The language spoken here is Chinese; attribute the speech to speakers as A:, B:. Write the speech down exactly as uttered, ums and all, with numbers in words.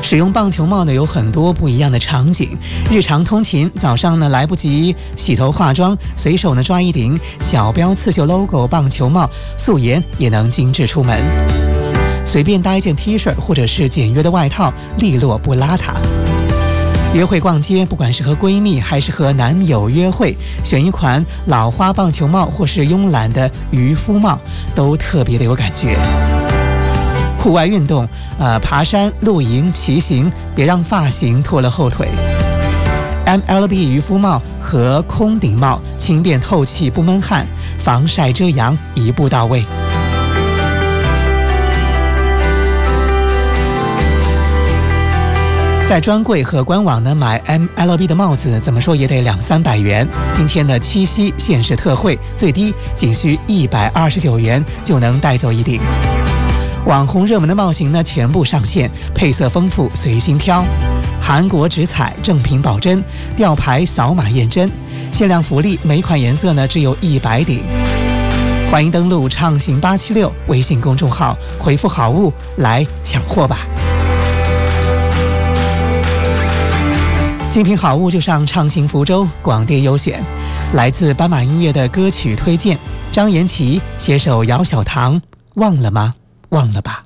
A: 使用棒球帽呢有很多不一样的场景，日常通勤，早上呢来不及洗头化妆，随手呢抓一顶小标刺绣 logo 棒球帽，素颜也能精致出门。随便搭一件 T 恤或者是简约的外套，利落不邋遢。约会逛街，不管是和闺蜜还是和男友约会，选一款老花棒球帽或是慵懒的渔夫帽，都特别的有感觉。户外运动，呃，爬山、露营、骑行，别让发型拖了后腿。M L B 渔夫帽和空顶帽，轻便透气不闷汗，防晒遮阳一步到位。在专柜和官网呢买 M L B 的帽子，怎么说也得两三百元。今天的七夕限时特惠，最低仅需一百二十九元就能带走一顶。网红热门的帽型呢全部上线，配色丰富，随心挑。韩国直采，正品保真，吊牌扫码验真，限量福利，每款颜色呢只有一百顶。欢迎登录畅行八七六微信公众号，回复好物来抢货吧。精品好物就上畅行福州，广电优选。来自斑马音乐的歌曲推荐，张颜齐携手姚小棠，忘了吗？忘了吧。